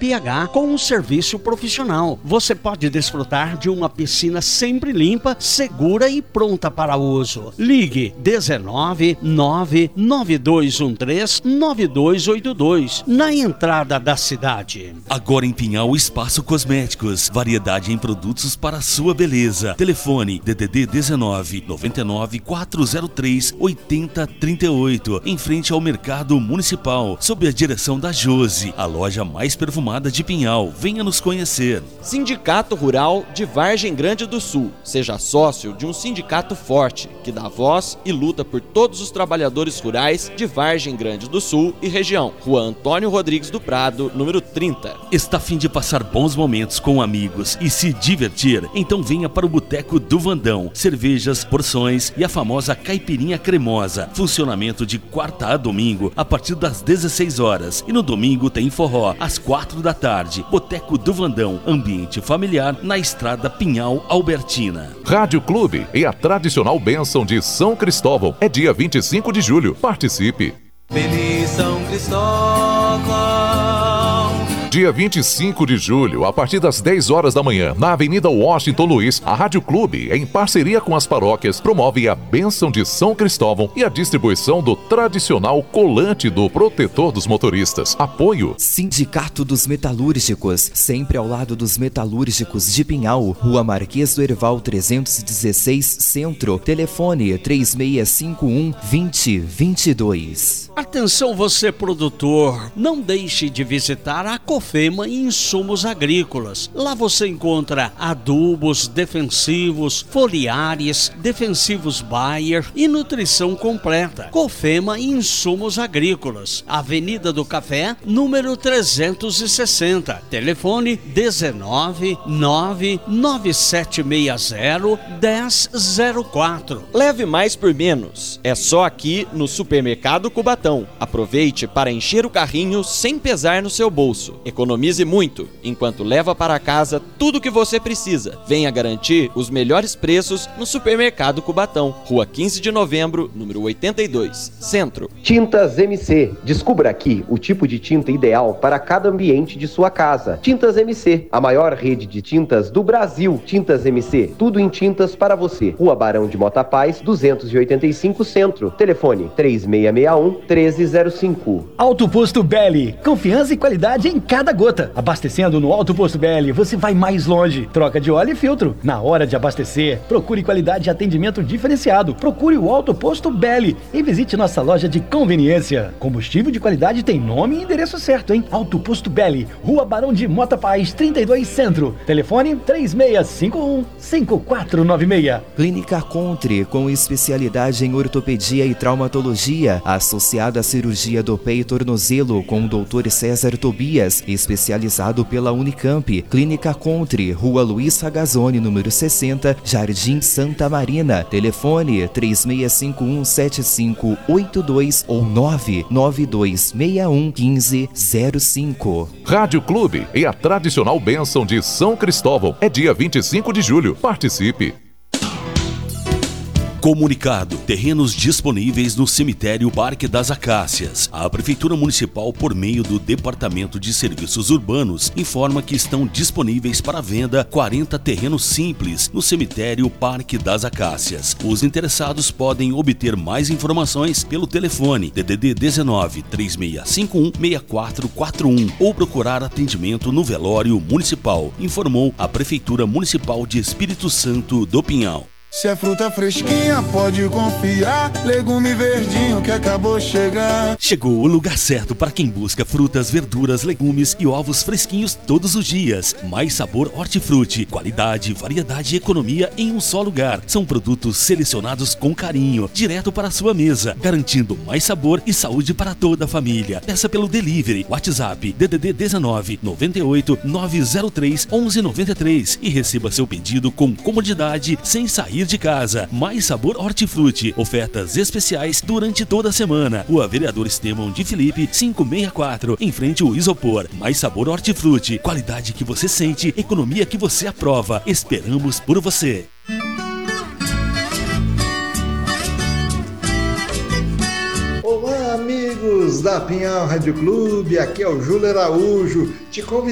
pH com um serviço profissional. Você pode desfrutar de uma piscina sempre limpa, segura e pronta para uso. Ligue 19 99213 9282 na entrada da cidade. Agora em Pinhal, Espaço Cosméticos, variedade em produtos para a sua beleza. Telefone DDD 19 99 403 8038, em frente ao Mercado Municipal, sob a direção da Josi, a loja mais perfumada de Pinhal. Venha nos conhecer. Sindicato Rural de Vargem Grande do Sul. Seja sócio de um sindicato forte, que dá voz e luta por todos os trabalhadores rurais de Vargem Grande do Sul e região. Rua Antônio Rodrigues do Prado, número 30. Está a fim de passar bons momentos com amigos e se divertir? Então venha para o Boteco do Vandão. Cervejas, porções e a famosa caipirinha cremosa. Funcionamento de quarta a domingo, a partir das 16 horas. E no domingo tem forró, às 4 da tarde. Boteco do Vandão, ambiente familiar, na estrada Pinhal Albertina. Rádio Clube e a tradicional bênção de São Cristóvão. É dia 25 de julho. Participe. Feliz São Cristóvão. Dia 25 de julho, a partir das 10 horas da manhã, na Avenida Washington Luiz, a Rádio Clube, em parceria com as paróquias, promove a bênção de São Cristóvão e a distribuição do tradicional colante do protetor dos motoristas. Apoio Sindicato dos Metalúrgicos, sempre ao lado dos metalúrgicos de Pinhal, Rua Marquês do Herval 316, Centro, telefone 3651 2022. Atenção você produtor, não deixe de visitar a Cofema e Insumos Agrícolas. Lá você encontra adubos, defensivos, foliares, defensivos Bayer e nutrição completa. Cofema e Insumos Agrícolas, Avenida do Café, número 360. Telefone 19 99760 1004. Leve mais por menos. É só aqui no Supermercado Cubatão. Aproveite para encher o carrinho sem pesar no seu bolso. Economize muito, enquanto leva para casa tudo o que você precisa. Venha garantir os melhores preços no Supermercado Cubatão. Rua 15 de Novembro, número 82, Centro. Tintas MC. Descubra aqui o tipo de tinta ideal para cada ambiente de sua casa. Tintas MC, a maior rede de tintas do Brasil. Tintas MC, tudo em tintas para você. Rua Barão de Mota Paz, 285, Centro. Telefone 3661 1305. Alto Posto Belli, confiança e qualidade em cada gota. Abastecendo no Alto Posto Belli, você vai mais longe. Troca de óleo e filtro. Na hora de abastecer, procure qualidade e atendimento diferenciado. Procure o Alto Posto Belli e visite nossa loja de conveniência. Combustível de qualidade tem nome e endereço certo, hein? Alto Posto Belli, Rua Barão de Mota Paz, 32, Centro. Telefone 3651 5496. Clínica Contre, com especialidade em ortopedia e traumatologia, associada à cirurgia do pé e tornozelo, com o Dr. César Tobias, especializado pela Unicamp. Clínica Contre, Rua Luiz Ragazzoni, número 60, Jardim Santa Marina. Telefone 36517582 ou 99261 1505. Rádio Clube e a tradicional bênção de São Cristóvão. É dia 25 de julho. Participe. Comunicado: terrenos disponíveis no cemitério Parque das Acácias. A Prefeitura Municipal, por meio do Departamento de Serviços Urbanos, informa que estão disponíveis para venda 40 terrenos simples no cemitério Parque das Acácias. Os interessados podem obter mais informações pelo telefone DDD 19 3651 6441 ou procurar atendimento no velório municipal, informou a Prefeitura Municipal de Espírito Santo do Pinhal. Se é fruta fresquinha, pode confiar. Legume verdinho que acabou chegando. Chegou o lugar certo para quem busca frutas, verduras, legumes e ovos fresquinhos todos os dias. Mais Sabor Hortifruti. Qualidade, variedade e economia em um só lugar. São produtos selecionados com carinho, direto para a sua mesa, garantindo mais sabor e saúde para toda a família. Peça pelo delivery. WhatsApp DDD 19 98 903 1193 e receba seu pedido com comodidade, sem sair de casa. Mais Sabor Hortifruti. Ofertas especiais durante toda a semana. Rua Vereador Estevão de Filipe, 564, em frente ao Isopor. Mais Sabor Hortifruti. Qualidade que você sente, economia que você aprova. Esperamos por você. Olá, amigos da Pinhal Rádio Clube. Aqui é o Júlio Araújo. Te convido